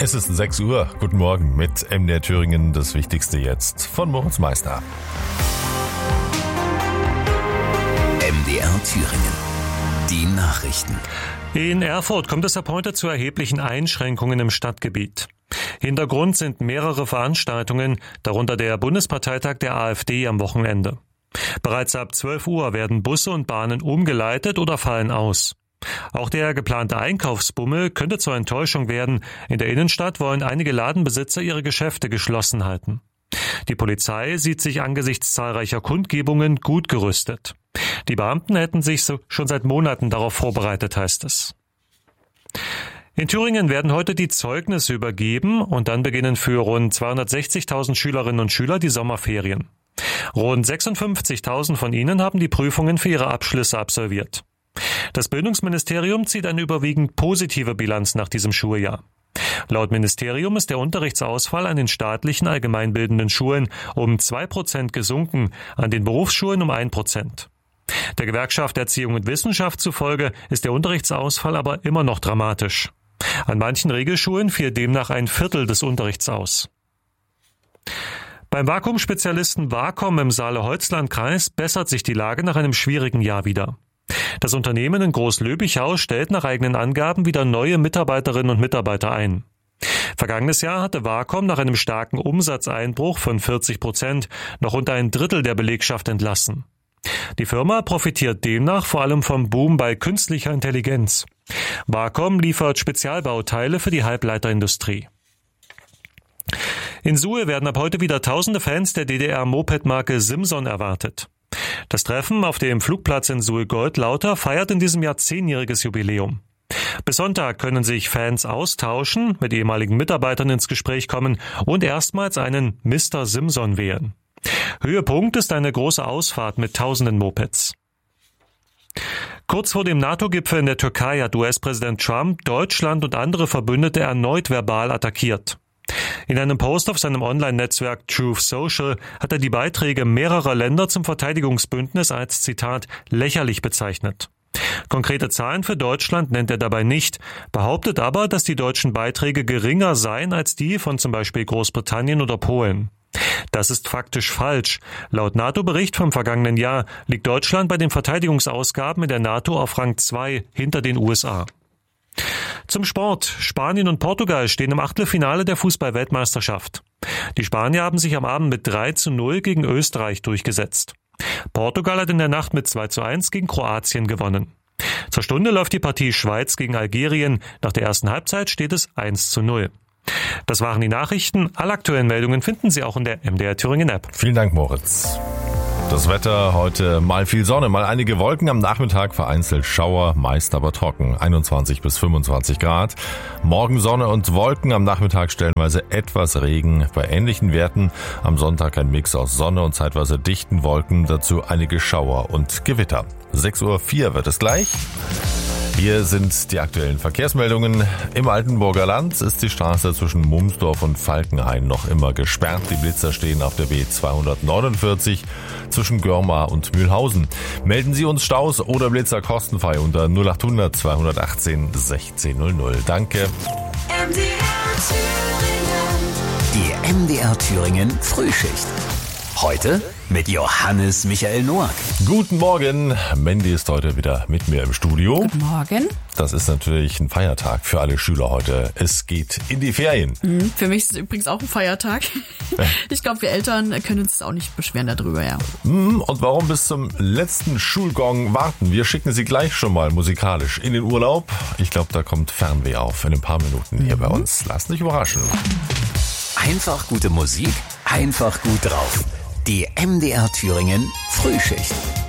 Es ist 6 Uhr. Guten Morgen mit MDR Thüringen. Das Wichtigste jetzt von Moritz Meister. MDR Thüringen. Die Nachrichten. In Erfurt kommt es ab heute zu erheblichen Einschränkungen im Stadtgebiet. Hintergrund sind mehrere Veranstaltungen, darunter der Bundesparteitag der AfD am Wochenende. Bereits ab 12 Uhr werden Busse und Bahnen umgeleitet oder fallen aus. Auch der geplante Einkaufsbummel könnte zur Enttäuschung werden. In der Innenstadt wollen einige Ladenbesitzer ihre Geschäfte geschlossen halten. Die Polizei sieht sich angesichts zahlreicher Kundgebungen gut gerüstet. Die Beamten hätten sich schon seit Monaten darauf vorbereitet, heißt es. In Thüringen werden heute die Zeugnisse übergeben und dann beginnen für rund 260.000 Schülerinnen und Schüler die Sommerferien. Rund 56.000 von ihnen haben die Prüfungen für ihre Abschlüsse absolviert. Das Bildungsministerium zieht eine überwiegend positive Bilanz nach diesem Schuljahr. Laut Ministerium ist der Unterrichtsausfall an den staatlichen allgemeinbildenden Schulen um 2% gesunken, an den Berufsschulen um 1%. Der Gewerkschaft Erziehung und Wissenschaft zufolge ist der Unterrichtsausfall aber immer noch dramatisch. An manchen Regelschulen fiel demnach 1/4 des Unterrichts aus. Beim Vakuumspezialisten Vacom im Saale-Holzland-Kreis bessert sich die Lage nach einem schwierigen Jahr wieder. Das Unternehmen in Großlöbichau stellt nach eigenen Angaben wieder neue Mitarbeiterinnen und Mitarbeiter ein. Vergangenes Jahr hatte Vacom nach einem starken Umsatzeinbruch von 40% noch rund 1/3 der Belegschaft entlassen. Die Firma profitiert demnach vor allem vom Boom bei künstlicher Intelligenz. Vacom liefert Spezialbauteile für die Halbleiterindustrie. In Suhl werden ab heute wieder tausende Fans der DDR-Moped-Marke Simson erwartet. Das Treffen auf dem Flugplatz in Suhl-Goldlauter feiert in diesem Jahr 10-jähriges Jubiläum. Bis Sonntag können sich Fans austauschen, mit ehemaligen Mitarbeitern ins Gespräch kommen und erstmals einen Mr. Simson wählen. Höhepunkt ist eine große Ausfahrt mit tausenden Mopeds. Kurz vor dem NATO-Gipfel in der Türkei hat US-Präsident Trump Deutschland und andere Verbündete erneut verbal attackiert. In einem Post auf seinem Online-Netzwerk Truth Social hat er die Beiträge mehrerer Länder zum Verteidigungsbündnis als, Zitat, lächerlich bezeichnet. Konkrete Zahlen für Deutschland nennt er dabei nicht, behauptet aber, dass die deutschen Beiträge geringer seien als die von zum Beispiel Großbritannien oder Polen. Das ist faktisch falsch. Laut NATO-Bericht vom vergangenen Jahr liegt Deutschland bei den Verteidigungsausgaben in der NATO auf Rang 2 hinter den USA. Zum Sport. Spanien und Portugal stehen im Achtelfinale der Fußball-Weltmeisterschaft. Die Spanier haben sich am Abend mit 3:0 gegen Österreich durchgesetzt. Portugal hat in der Nacht mit 2:1 gegen Kroatien gewonnen. Zur Stunde läuft die Partie Schweiz gegen Algerien. Nach der ersten Halbzeit steht es 1:0. Das waren die Nachrichten. Alle aktuellen Meldungen finden Sie auch in der MDR Thüringen App. Vielen Dank, Moritz. Das Wetter heute mal viel Sonne, mal einige Wolken, am Nachmittag vereinzelt Schauer, meist aber trocken, 21 bis 25 Grad. Morgen Sonne und Wolken, am Nachmittag stellenweise etwas Regen. Bei ähnlichen Werten am Sonntag ein Mix aus Sonne und zeitweise dichten Wolken, dazu einige Schauer und Gewitter. 6:04 Uhr wird es gleich. Hier sind die aktuellen Verkehrsmeldungen. Im Altenburger Land ist die Straße zwischen Mumsdorf und Falkenhain noch immer gesperrt. Die Blitzer stehen auf der B249 zwischen Görmar und Mühlhausen. Melden Sie uns Staus oder Blitzer kostenfrei unter 0800 218 1600. Danke. Die MDR Thüringen Frühschicht. Heute mit Johannes Michael Noack. Guten Morgen. Mandy ist heute wieder mit mir im Studio. Guten Morgen. Das ist natürlich ein Feiertag für alle Schüler heute. Es geht in die Ferien. Für mich ist es übrigens auch ein Feiertag. Ich glaube, wir Eltern können uns auch nicht beschweren darüber, ja. Und warum bis zum letzten Schulgong warten? Wir schicken Sie gleich schon mal musikalisch in den Urlaub. Ich glaube, da kommt Fernweh auf in ein paar Minuten hier bei uns. Lasst dich überraschen. Einfach gute Musik, einfach gut drauf. Die MDR Thüringen Frühschicht.